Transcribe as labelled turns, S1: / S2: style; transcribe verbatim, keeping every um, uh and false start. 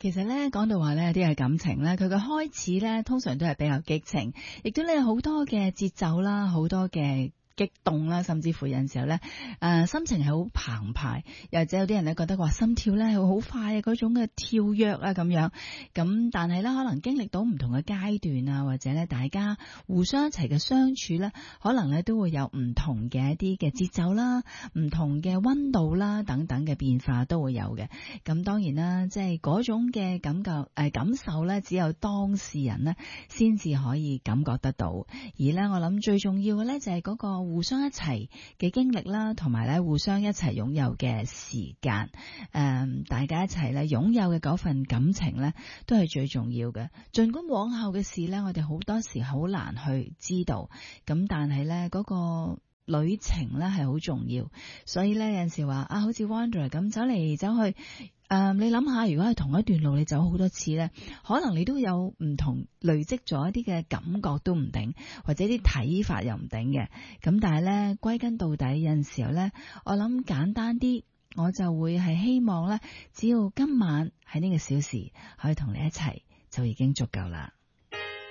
S1: 其實咧講到話咧有啲嘅感情咧，佢嘅開始咧通常都係比較激情，亦都咧好多嘅節奏啦，好多嘅激動啦，甚至乎有陣時候咧，誒、呃、心情係好澎湃，又或者有啲人咧覺得話心跳咧係好快啊，嗰種嘅跳躍啊咁樣，咁但係咧可能經歷到唔同嘅階段啊，或者咧大家互相一齊嘅相處咧，可能咧都會有唔同嘅一啲嘅節奏啦，唔同嘅溫度啦等等嘅變化都會有嘅。咁當然啦，即係嗰種嘅感覺誒、呃、感受咧，只有當事人咧先至可以感覺得到。而咧我諗最重要嘅咧就係嗰個互相一齊嘅經歷啦，同埋咧互相一齊擁有嘅時間，誒、嗯，大家一齊咧擁有嘅嗰份感情咧，都係最重要嘅。盡管往後嘅事咧，我哋好多時好難去知道，咁但係咧嗰個旅程咧係好重要，所以咧有陣時話啊，好似 Wanderer 咁走嚟走去。誒、呃，你諗下，如果係同一段路你走好多次呢，可能你都有唔同累積咗一啲嘅感覺都唔定，或者啲睇法又唔定嘅。咁但係呢，歸根到底有陣時候呢，我諗簡單啲，我就會係希望呢，只要今晚喺呢個小時可以同你一齊，就已經足夠啦。